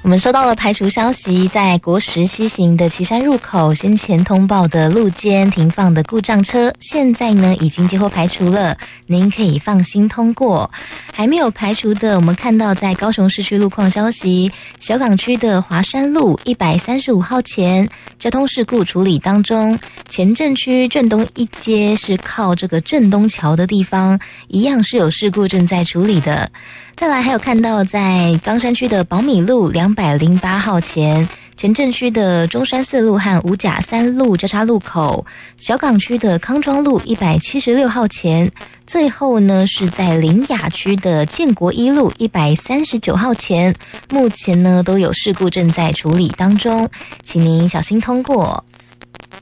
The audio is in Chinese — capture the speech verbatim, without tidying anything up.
我们收到了排除消息，在国十西行的旗山入口，先前通报的路肩停放的故障车，现在呢已经接获排除了，您可以放心通过。还没有排除的，我们看到在高雄市区路况消息，小港区的华山路一百三十五号前交通事故处理当中，前镇区镇东一街是靠这个镇东桥的地方，一样是有事故正在处理的。再来还有看到在冈山区的宝米路两百零八号前，前镇区的中山四路和五甲三路交叉路口，小港区的康庄路一百七十六号前，最后呢是在苓雅区的建国一路一百三十九号前，目前呢都有事故正在处理当中，请您小心通过。